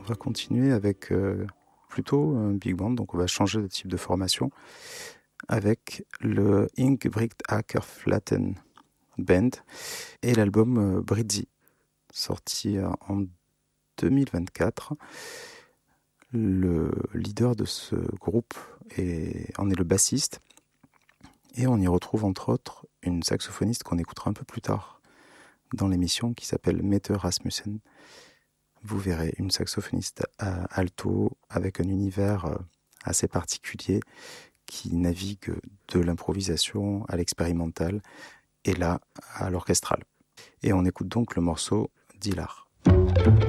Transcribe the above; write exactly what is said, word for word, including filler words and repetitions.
on va continuer avec euh, plutôt un big band, donc on va changer de type de formation avec le Ingebrigtsakerflaten Band et l'album euh, Bridzi, sorti en deux mille vingt-quatre. Le leader de ce groupe est, en est le bassiste, et on y retrouve entre autres une saxophoniste qu'on écoutera un peu plus tard dans l'émission qui s'appelle Mette Rasmussen. Vous verrez, une saxophoniste à alto avec un univers assez particulier qui navigue de l'improvisation à l'expérimental et là à l'orchestral. Et on écoute donc le morceau Dilar.